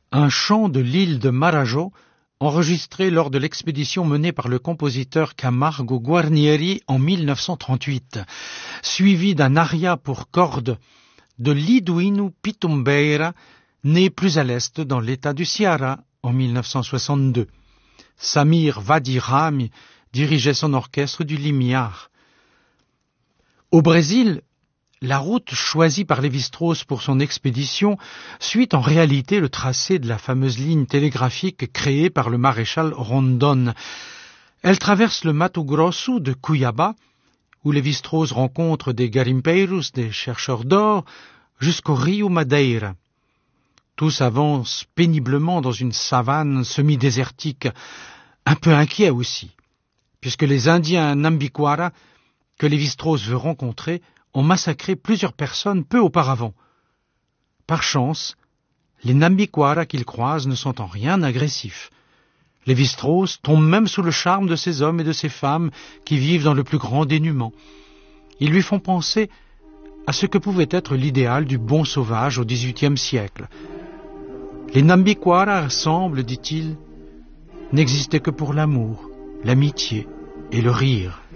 Un chant de l'île de Marajo, enregistré lors de l'expédition menée par le compositeur Camargo Guarnieri en 1938, suivi d'un aria pour cordes de Liduino Pitumbeira, né plus à l'est dans l'état du Ceará en 1962. Samir Vadirami dirigeait son orchestre du Limiar. Au Brésil, la route choisie par Lévi-Strauss pour son expédition suit en réalité le tracé de la fameuse ligne télégraphique créée par le maréchal Rondon. Elle traverse le Mato Grosso de Cuiabá, où Lévi-Strauss rencontre des garimpeiros, des chercheurs d'or, jusqu'au Rio Madeira. Tous avancent péniblement dans une savane semi-désertique, un peu inquiets aussi, puisque les Indiens Nambiquara, que Lévi-Strauss veut rencontrer, ont massacré plusieurs personnes peu auparavant. Par chance, les Nambiquara qu'ils croisent ne sont en rien agressifs. Lévi-Strauss tombe même sous le charme de ces hommes et de ces femmes qui vivent dans le plus grand dénuement. Ils lui font penser à ce que pouvait être l'idéal du bon sauvage au XVIIIe siècle. Les Nambiquara semblent, dit-il, n'exister que pour l'amour, l'amitié et le rire.